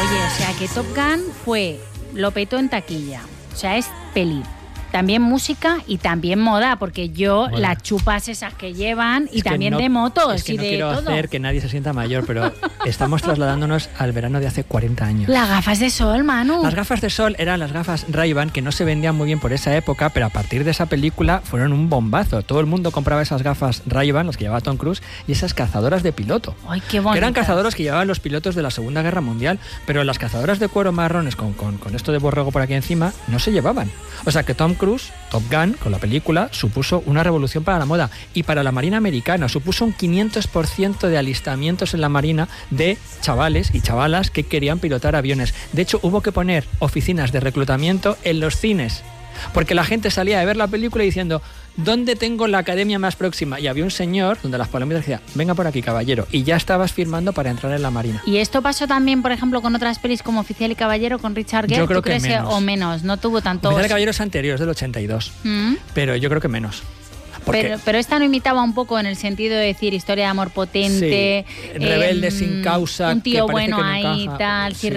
Oye, o sea que Top Gun lo petó en taquilla. O sea, es peli. También música y también moda, porque las chupas esas que llevan y también de motos es que y no de quiero todo. hacer que nadie se sienta mayor, pero estamos trasladándonos al verano de hace 40 años. Las gafas de sol, Manu. Las gafas de sol eran las gafas Ray-Ban, que no se vendían muy bien por esa época, pero a partir de esa película fueron un bombazo. Todo el mundo compraba esas gafas Ray-Ban, las que llevaba Tom Cruise, y esas cazadoras de piloto. Ay, qué bonitas. Que eran cazadoras que llevaban los pilotos de la Segunda Guerra Mundial, pero las cazadoras de cuero marrones con esto de borrego por aquí encima no se llevaban. O sea que Tom Cruise, Top Gun, con la película, supuso una revolución para la moda y para la Marina americana. Supuso un 500% de alistamientos en la Marina de chavales y chavalas que querían pilotar aviones. De hecho, hubo que poner oficinas de reclutamiento en los cines, porque la gente salía de ver la película diciendo: ¿dónde tengo la academia más próxima? Y había un señor donde las palomitas decía: venga por aquí, caballero, y ya estabas firmando para entrar en la Marina. ¿Y esto pasó también, por ejemplo, con otras pelis como Oficial y Caballero, con Richard Gere? Yo creo ¿Tú crees que menos. O menos? No tuvo tanto... Oficial y Caballero es anterior, es del 82, pero yo creo que menos. Pero esta no imitaba un poco en el sentido de decir historia de amor potente, sí, rebelde sin causa, un tío que parece bueno que no ahí encaja. tal, Sí.